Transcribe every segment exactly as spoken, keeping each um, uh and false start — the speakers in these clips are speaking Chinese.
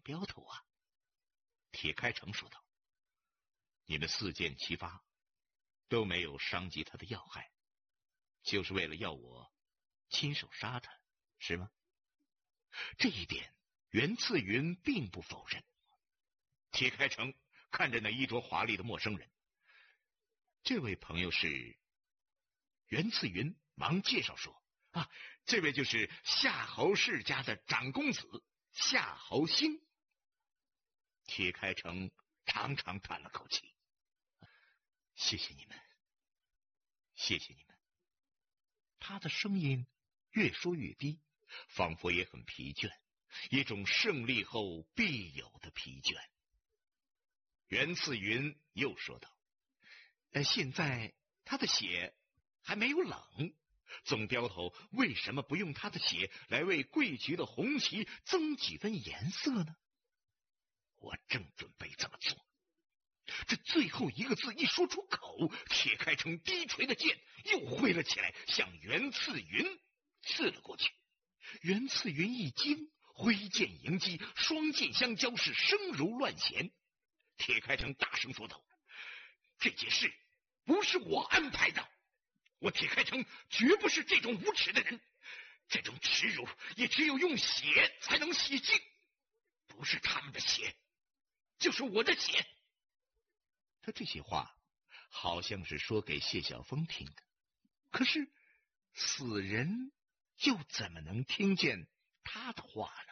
标头啊。铁开成说道：你们四箭齐发，都没有伤及他的要害，就是为了要我亲手杀他，是吗？这一点袁次云并不否认。铁开成看着那衣着华丽的陌生人，这位朋友是……袁次云忙介绍说：啊，这位就是夏侯氏家的长公子夏侯兴。铁开成长长叹了口气：谢谢你们，谢谢你们。他的声音越说越低，仿佛也很疲倦，一种胜利后必有的疲倦。袁次云又说道：呃，现在他的血还没有冷，总镖头为什么不用他的血来为贵局的红旗增几分颜色呢？我正准备这么做，这最后一个字一说出口，铁开成低垂的剑又挥了起来，向袁次云刺了过去。袁次云一惊，挥剑迎击，双剑相交，是声如乱弦。铁开成大声说道：这件事不是我安排的，我铁开成绝不是这种无耻的人，这种耻辱也只有用血才能洗净，不是他们的血，就是我的血。他这些话好像是说给谢晓峰听的，可是死人又怎么能听见他的话呢？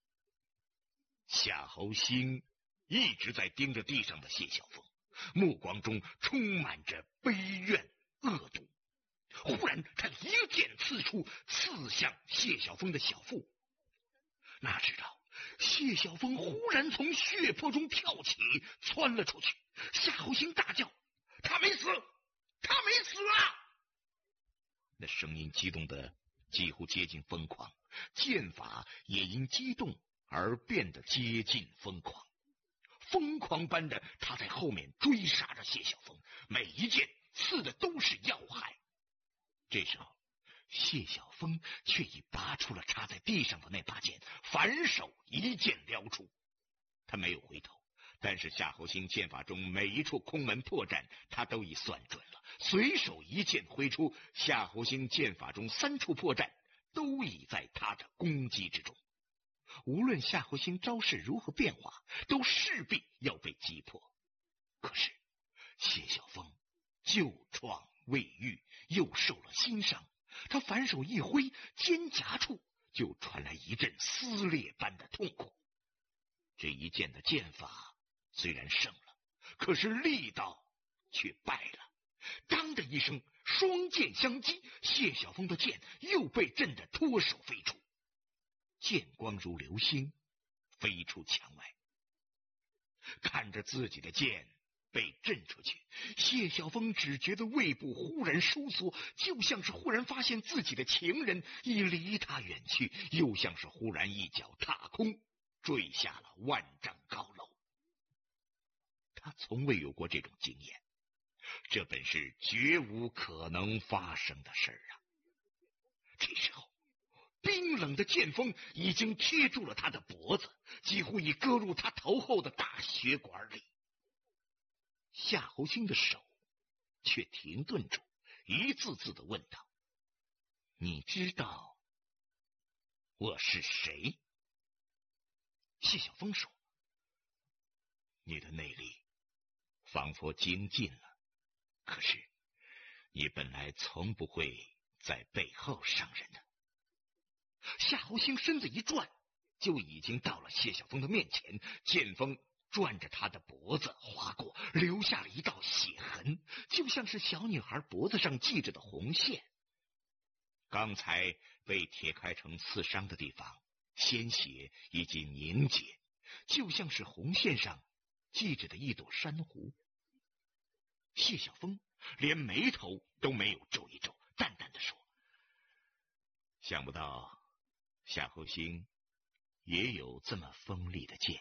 夏侯兴一直在盯着地上的谢晓峰，目光中充满着悲怨恶毒。忽然他一剑刺出，刺向谢晓峰的小腹。哪知道谢晓峰忽然从血泊中跳起，窜了出去。夏侯兴大叫：他没死，他没死啊！那声音激动的几乎接近疯狂，剑法也因激动而变得接近疯狂。疯狂般的他在后面追杀着谢晓峰，每一剑刺的都是要害。这时候谢晓峰却已拔出了插在地上的那把剑，反手一剑撩出。他没有回头，但是夏侯兴剑法中每一处空门破绽他都已算准了，随手一剑挥出，夏侯兴剑法中三处破绽都已在他的攻击之中。无论夏侯兴招式如何变化，都势必要被击破。可是谢晓峰旧创未愈，又受了新伤，他反手一挥，肩胛处就传来一阵撕裂般的痛苦。这一剑的剑法虽然胜了，可是力道却败了。当的一声，双剑相击，谢晓峰的剑又被震得脱手飞出，剑光如流星，飞出墙外。看着自己的剑被震出去，谢晓峰只觉得胃部忽然收缩，就像是忽然发现自己的情人已离他远去，又像是忽然一脚踏空，坠下了万丈高楼。他从未有过这种经验，这本是绝无可能发生的事啊！这时候冰冷的剑锋已经贴住了他的脖子，几乎已割入他头后的大血管里。夏侯兴的手却停顿住，一字字地问道：你知道我是谁？谢晓峰说：你的内力仿佛精进了，可是你本来从不会在背后伤人的。夏侯兴身子一转，就已经到了谢晓峰的面前，剑锋转着他的脖子划过，留下了一道血痕，就像是小女孩脖子上系着的红线。刚才被铁开成刺伤的地方，鲜血已经凝结，就像是红线上系着的一朵珊瑚。谢晓峰连眉头都没有皱一皱，淡淡的说：想不到夏侯兴也有这么锋利的剑。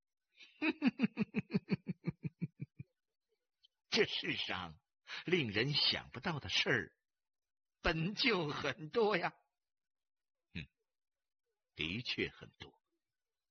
这世上令人想不到的事儿本就很多呀。嗯，的确很多。